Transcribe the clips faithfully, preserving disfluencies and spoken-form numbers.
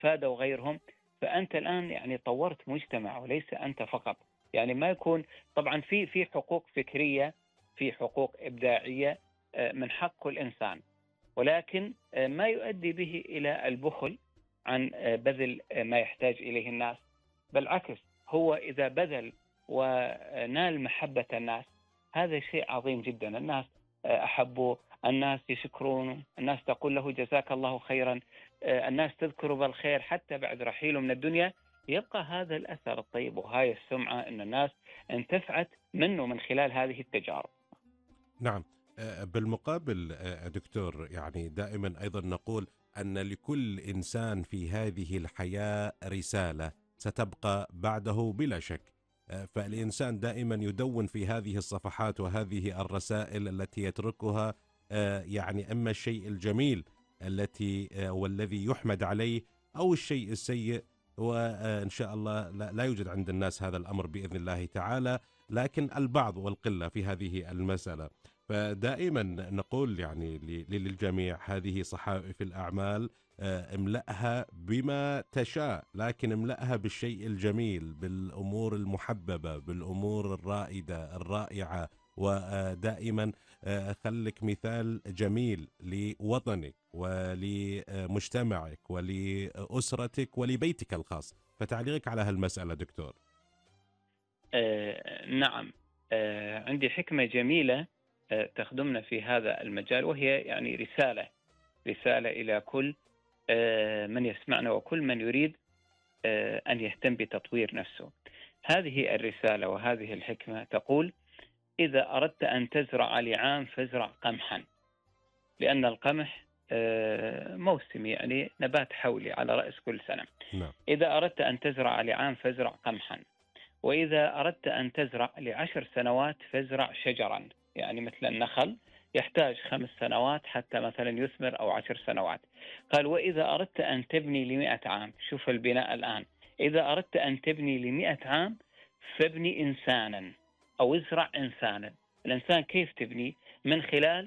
فادوا غيرهم. فأنت الآن يعني طورت مجتمع وليس أنت فقط. يعني ما يكون طبعا في في حقوق فكرية، في حقوق إبداعية من حق الإنسان، ولكن ما يؤدي به إلى البخل عن بذل ما يحتاج إليه الناس. بالعكس، هو إذا بذل ونال محبة الناس هذا شيء عظيم جدا. الناس أحبوا، الناس يشكرون، الناس تقول له جزاك الله خيرا، الناس تذكره بالخير حتى بعد رحيله من الدنيا. يبقى هذا الأثر الطيب وهاي السمعة أن الناس انتفعت منه من خلال هذه التجارب. نعم. بالمقابل دكتور، يعني دائما أيضا نقول أن لكل إنسان في هذه الحياة رسالة ستبقى بعده بلا شك. فالإنسان دائما يدون في هذه الصفحات وهذه الرسائل التي يتركها، يعني أما الشيء الجميل التي والذي يحمد عليه أو الشيء السيء، وإن شاء الله لا يوجد عند الناس هذا الأمر بإذن الله تعالى، لكن البعض والقلة في هذه المسألة. فدائما نقول يعني للجميع هذه صحائف الأعمال املأها بما تشاء، لكن املأها بالشيء الجميل، بالأمور المحببة، بالأمور الرائدة الرائعة. ودائما خلك مثال جميل لوطنك ولمجتمعك ولأسرتك ولبيتك الخاص. فتعليقك على هالمسألة دكتور؟ آه نعم. آه عندي حكمة جميلة آه تخدمنا في هذا المجال، وهي يعني رسالة رسالة إلى كل آه من يسمعنا وكل من يريد آه أن يهتم بتطوير نفسه. هذه الرسالة وهذه الحكمة تقول: إذا أردت أن تزرع لعام فازرع قمحا، لأن القمح موسمي، يعني نبات حولي على رأس كل سنة. نعم. إذا أردت أن تزرع لعام فازرع قمحا، وإذا أردت أن تزرع لعشر سنوات فازرع شجرا، يعني مثل النخل يحتاج خمس سنوات حتى مثلا يثمر أو عشر سنوات. قال: وإذا أردت أن تبني لمئة عام، شوف البناء الآن، إذا أردت أن تبني لمئة عام فابني إنسانا أو ازرع إنسانا. الإنسان كيف تبني؟ من خلال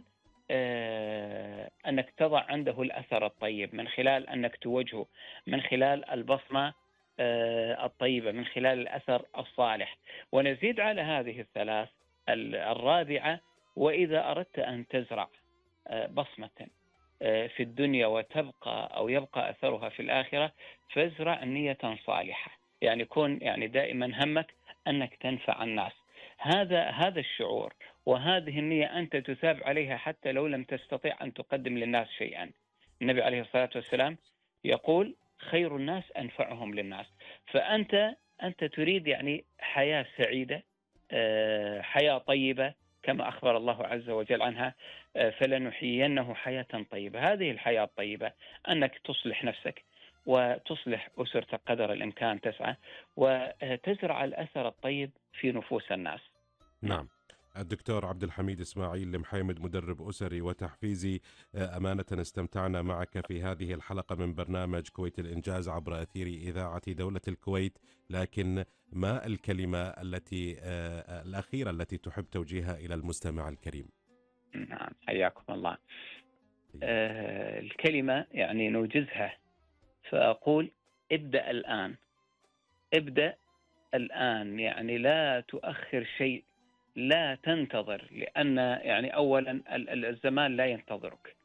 آه أنك تضع عنده الأثر الطيب، من خلال أنك توجهه، من خلال البصمة آه الطيبة، من خلال الأثر الصالح. ونزيد على هذه الثلاث الرابعة: وإذا أردت أن تزرع آه بصمة آه في الدنيا وتبقى أو يبقى أثرها في الآخرة فازرع نية صالحة. يعني كن يعني دائما همك أنك تنفع الناس. هذا هذا الشعور وهذه النية أنت تثاب عليها حتى لو لم تستطيع أن تقدم للناس شيئا. النبي عليه الصلاة والسلام يقول: خير الناس أنفعهم للناس. فأنت أنت تريد يعني حياة سعيدة، حياة طيبة كما أخبر الله عز وجل عنها: فلنحيينه حياة طيبة. هذه الحياة الطيبة أنك تصلح نفسك وتصلح أسرتك قدر الإمكان، تسعى وتزرع الأثر الطيب في نفوس الناس. نعم. الدكتور عبد الحميد إسماعيل المحيمد، مدرب أسري وتحفيزي، أمانة استمتعنا معك في هذه الحلقة من برنامج كويت الإنجاز عبر أثير إذاعة دولة الكويت. لكن ما الكلمة التي الأخيرة التي تحب توجيهها إلى المستمع الكريم؟ نعم، حياكم الله. آه الكلمة يعني نوجزها، فأقول: ابدأ الآن، ابدأ الآن، يعني لا تؤخر شيء، لا تنتظر، لأن يعني أولا الزمان لا ينتظرك،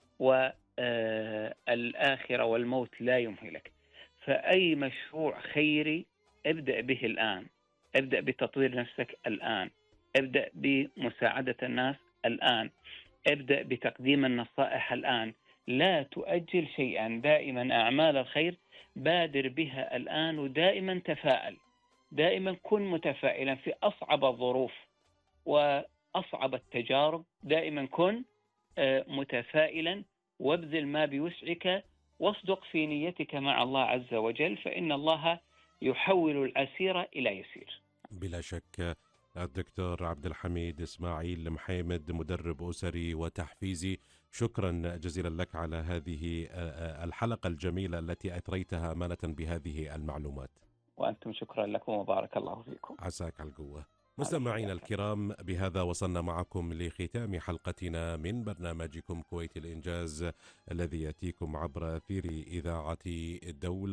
والآخرة والموت لا يمهلك. فأي مشروع خيري ابدأ به الآن، ابدأ بتطوير نفسك الآن، ابدأ بمساعدة الناس الآن، ابدأ بتقديم النصائح الآن، لا تؤجل شيئا. دائما أعمال الخير بادر بها الآن، ودائما تفائل، دائما كن متفائلا في أصعب الظروف وأصعب التجارب. دائما كن متفائلا وابذل ما بوسعك، واصدق في نيتك مع الله عز وجل، فإن الله يحول العسير إلى يسير. بلا شك. الدكتور عبد الحميد إسماعيل المحيمد، مدرب أسري وتحفيزي، شكرا جزيلا لك على هذه الحلقة الجميلة التي أثريتها أمانة بهذه المعلومات. وأنتم شكرا لكم وبارك الله فيكم. عساك على القوة. مستمعينا الكرام، بهذا وصلنا معكم لختام حلقتنا من برنامجكم كويت الإنجاز الذي يأتيكم عبر أثير إذاعة الدولة.